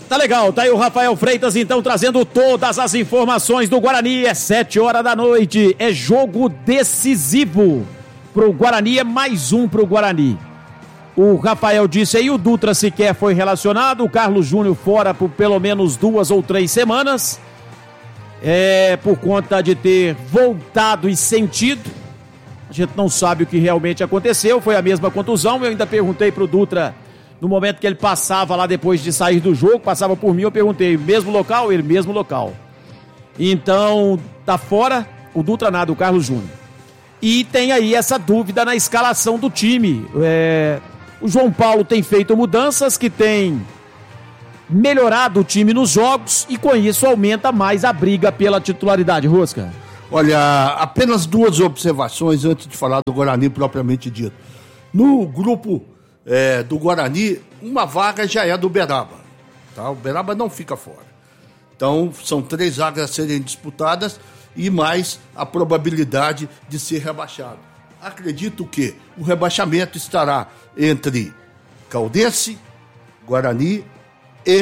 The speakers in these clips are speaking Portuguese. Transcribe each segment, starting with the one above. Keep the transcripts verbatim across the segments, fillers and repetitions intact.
Tá legal, tá aí o Rafael Freitas então trazendo todas as informações do Guarani. É sete horas da noite, é jogo decisivo pro Guarani, é mais um pro Guarani. O Rafael disse aí, o Dutra sequer foi relacionado, o Carlos Júnior fora por pelo menos duas ou três semanas, é, por conta de ter voltado e sentido. A gente não sabe o que realmente aconteceu, foi a mesma contusão. Eu ainda perguntei pro Dutra, no momento que ele passava lá depois de sair do jogo, passava por mim, eu perguntei, mesmo local? Ele, mesmo local. Então, tá fora o Dutra nada, o Carlos Júnior. E tem aí essa dúvida na escalação do time. É, o João Paulo tem feito mudanças que tem melhorado o time nos jogos e com isso aumenta mais a briga pela titularidade. Rosca. Olha, apenas duas observações antes de falar do Guarani propriamente dito. No grupo É, do Guarani, uma vaga já é do Uberaba, tá? O Uberaba não fica fora. Então, são três vagas a serem disputadas e mais a probabilidade de ser rebaixado. Acredito que o rebaixamento estará entre Caldense, Guarani e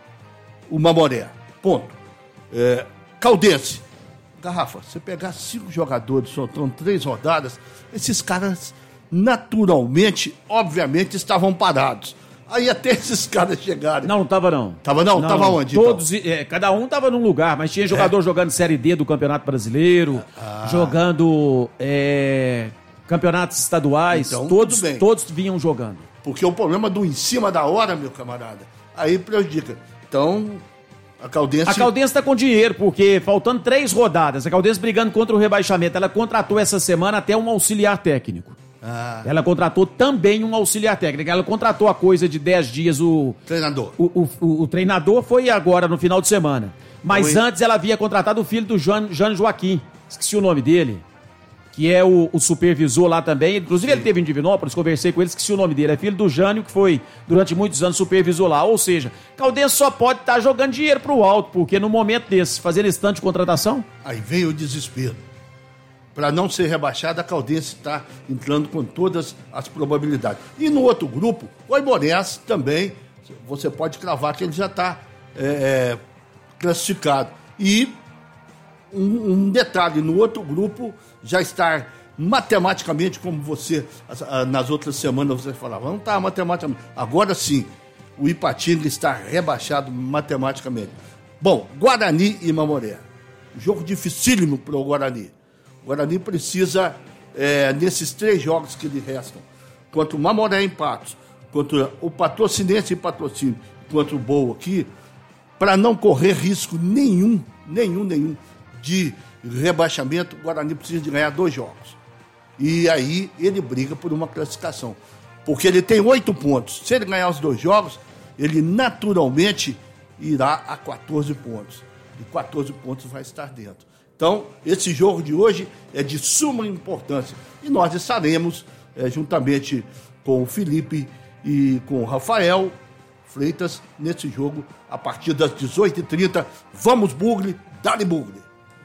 o Mamoré. Ponto. É, Caldense. Garrafa, você pegar cinco jogadores, soltando três rodadas, esses caras naturalmente, obviamente, estavam parados. Aí até esses caras chegarem. Não, não tava não. Tava não? não tava onde? Todos, então? é, cada um tava num lugar, mas tinha jogador é. jogando Série D do Campeonato Brasileiro, ah. jogando é, campeonatos estaduais, então, todos, todos vinham jogando. Porque o problema do em cima da hora, meu camarada, aí prejudica. Então, a Caldense... A Caldense tá com dinheiro, porque faltando três rodadas, a Caldense brigando contra o rebaixamento, ela contratou essa semana até um auxiliar técnico. Ah. Ela contratou também um auxiliar técnico. Ela contratou a coisa de dez dias o... Treinador. O, o, o, o treinador foi agora, no final de semana. Mas Oi. antes ela havia contratado o filho do Jânio Joaquim. Esqueci o nome dele. Que é o, o supervisor lá também. Inclusive Sim. ele teve em Divinópolis, conversei com ele, esqueci o nome dele. É filho do Jânio, que foi durante muitos anos supervisor lá. Ou seja, Caldense só pode estar tá jogando dinheiro pro alto, porque no momento desse, fazendo esse tanto de contratação... Aí veio o desespero. Para não ser rebaixada, a Caldense está entrando com todas as probabilidades. E no outro grupo, o Aimorés também, você pode cravar que ele já está é, é, classificado. E um, um detalhe, no outro grupo já está matematicamente, como você, nas outras semanas você falava, não está matematicamente. Agora sim, o Ipatinga está rebaixado matematicamente. Bom, Guarani e Mamoré. Jogo dificílimo para o Guarani. O Guarani precisa, é, nesses três jogos que lhe restam, contra o Mamoré em Patos, contra o Patrocinense em Patrocínio, contra o Boa aqui, para não correr risco nenhum, nenhum, nenhum de rebaixamento, o Guarani precisa de ganhar dois jogos. E aí ele briga por uma classificação. Porque ele tem oito pontos. Se ele ganhar os dois jogos, ele naturalmente irá a quatorze pontos. E quatorze pontos vai estar dentro. Então, esse jogo de hoje é de suma importância. E nós estaremos, é, juntamente com o Felipe e com o Rafael Freitas, nesse jogo, a partir das dezoito e trinta. Vamos, Bugre, dá-lhe Bugre.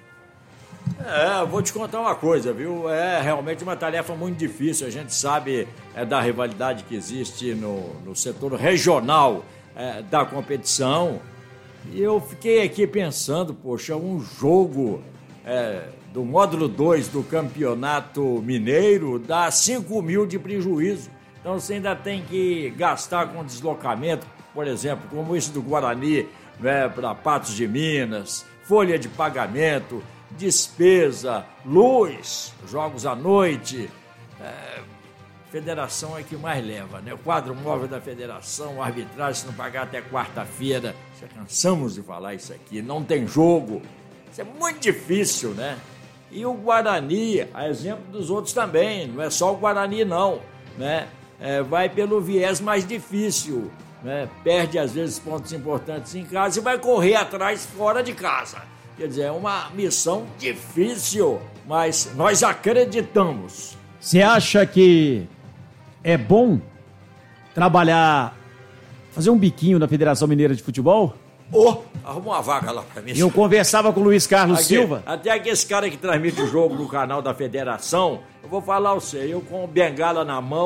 É, eu vou te contar uma coisa, viu? É realmente uma tarefa muito difícil. A gente sabe é, da rivalidade que existe no, no setor regional é, da competição. E eu fiquei aqui pensando, poxa, um jogo... É, do módulo dois do Campeonato Mineiro dá cinco mil de prejuízo. Então você ainda tem que gastar com deslocamento, por exemplo, como esse do Guarani, né, para Patos de Minas, folha de pagamento, despesa, luz, jogos à noite. É, federação é que mais leva, né? O quadro móvel da federação, a arbitragem, se não pagar até quarta-feira. Já cansamos de falar isso aqui, não tem jogo. Isso é muito difícil, né? E o Guarani, a exemplo dos outros também, não é só o Guarani não, né? É, vai pelo viés mais difícil, né? Perde às vezes pontos importantes em casa e vai correr atrás fora de casa. Quer dizer, é uma missão difícil, mas nós acreditamos. Você acha que é bom trabalhar, fazer um biquinho na Federação Mineira de Futebol? Ô, oh, arruma uma vaga lá pra mim. Eu conversava com o Luiz Carlos aqui, Silva. Até aqui esse cara que transmite o jogo no canal da Federação, eu vou falar a você, eu com bengala na mão,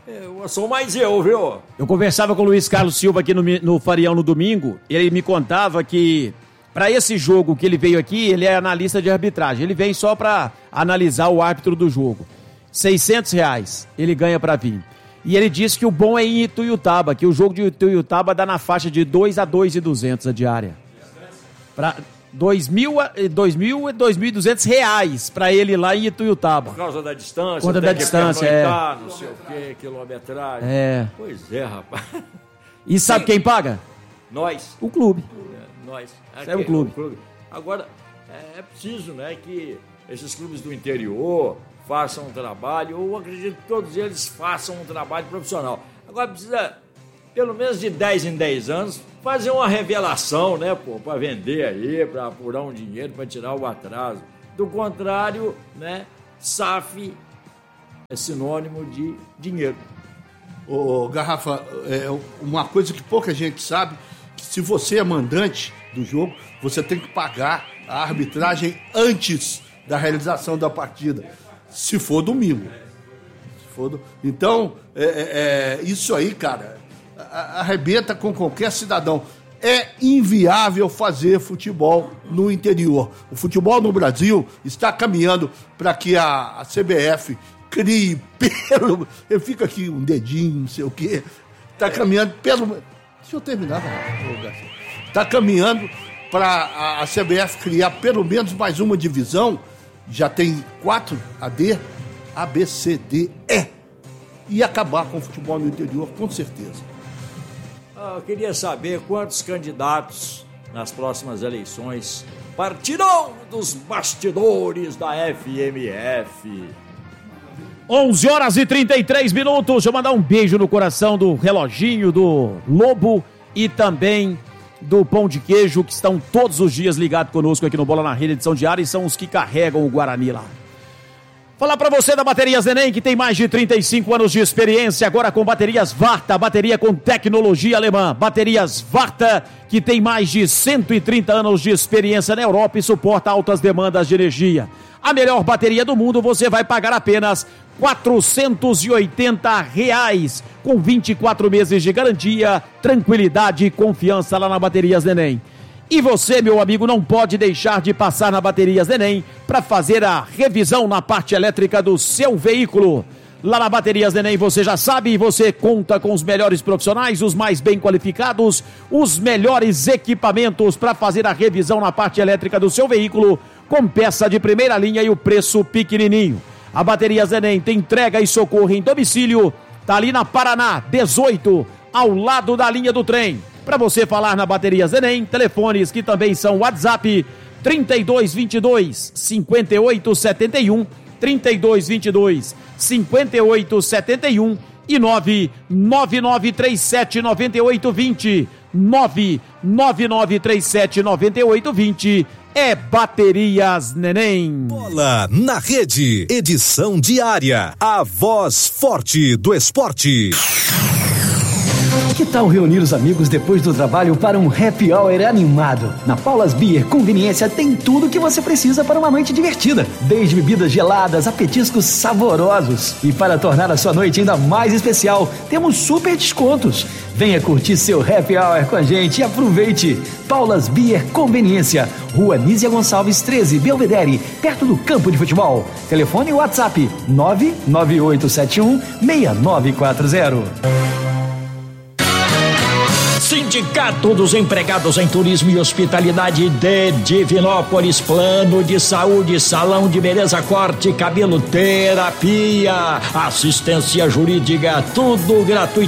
Eu sou mais eu, viu? Eu conversava com o Luiz Carlos Silva aqui no, no Farião no domingo, ele me contava que para esse jogo que ele veio aqui, ele é analista de arbitragem, ele vem só para analisar o árbitro do jogo. seiscentos reais ele ganha para vir. E ele disse que o bom é em Ituiutaba, que o jogo de Ituiutaba dá na faixa de dois a dois mil e duzentos a diária. Para dois mil e dois mil e duzentos reais para ele lá em Ituiutaba. Por causa da distância. Por conta da distância, é. Não sei o que, quilometragem. É. Pois é, rapaz. E sabe Sim. quem paga? Nós. O clube. É, nós. Aqui, é o clube. o clube. Agora, é, é preciso, né, que esses clubes do interior façam um trabalho, eu acredito que todos eles façam um trabalho profissional. Agora precisa, pelo menos de dez em dez anos, fazer uma revelação, né, pô, para vender aí, para apurar um dinheiro, para tirar o atraso. Do contrário, né, S A F é sinônimo de dinheiro. Ô, Garrafa, é uma coisa que pouca gente sabe, que se você é mandante do jogo, você tem que pagar a arbitragem antes da realização da partida, se for domingo. Se for do... Então, é, é, isso aí, cara, arrebenta com qualquer cidadão. É inviável fazer futebol no interior. O futebol no Brasil está caminhando para que a, a C B F crie pelo... Eu fico aqui um dedinho, não sei o quê. Está caminhando pelo... Deixa eu terminar, Garcia. Está caminhando para a, a C B F criar pelo menos mais uma divisão. Já tem quatro A D, A, B, C, D, E. E acabar com o futebol no interior, com certeza. Ah, eu queria saber quantos candidatos nas próximas eleições partirão dos bastidores da F M F. onze horas e trinta e três minutos. Deixa eu mandar um beijo no coração do Reloginho, do Lobo e também do Pão de Queijo, que estão todos os dias ligados conosco aqui no Bola na Rede, edição diária, e são os que carregam o Guarani lá. Falar pra você da Baterias Neném, que tem mais de trinta e cinco anos de experiência, agora com baterias Varta, bateria com tecnologia alemã. Baterias Varta, que tem mais de cento e trinta anos de experiência na Europa e suporta altas demandas de energia. A melhor bateria do mundo você vai pagar apenas quatrocentos e oitenta reais, com vinte e quatro meses de garantia, tranquilidade e confiança lá na Baterias Neném. E você, meu amigo, não pode deixar de passar na Baterias Neném para fazer a revisão na parte elétrica do seu veículo. Lá na Baterias Neném, você já sabe, você conta com os melhores profissionais, os mais bem qualificados, os melhores equipamentos para fazer a revisão na parte elétrica do seu veículo, com peça de primeira linha e o preço pequenininho. A Baterias Neném tem entrega e socorro em domicílio, tá ali na Paraná, dezoito, ao lado da linha do trem. Para você falar na Baterias Neném, telefones que também são WhatsApp, trinta e dois, vinte e dois, cinquenta e oito, setenta e um, trinta e dois, vinte e dois, cinquenta e oito, setenta e um e nove nove nove três sete nove oito dois zero, nove nove nove três sete nove oito dois zero. É Baterias Neném. Bola na Rede, edição diária, a voz forte do esporte. Que tal reunir os amigos depois do trabalho para um happy hour animado? Na Paulas Beer Conveniência tem tudo o que você precisa para uma noite divertida, desde bebidas geladas a petiscos saborosos. E para tornar a sua noite ainda mais especial, temos super descontos. Venha curtir seu happy hour com a gente e aproveite. Paulas Beer Conveniência, Rua Nízia Gonçalves treze, Belvedere, perto do campo de futebol. Telefone e WhatsApp nove nove oito sete um seis nove quatro zero. Sindicato dos Empregados em Turismo e Hospitalidade de Divinópolis, plano de saúde, salão de beleza, corte, cabelo, terapia, assistência jurídica, tudo gratuito.